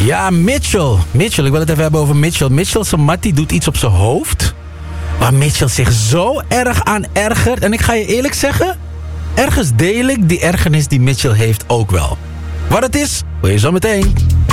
Ja, Mitchell. Mitchell, ik wil het even hebben over Mitchell. Mitchell, zijn mattie doet iets op zijn hoofd. Waar Mitchell zich zo erg aan ergert. En ik ga je eerlijk zeggen, ergens deel ik die ergernis die Mitchell heeft ook wel. Wat het is, hoor je zo meteen.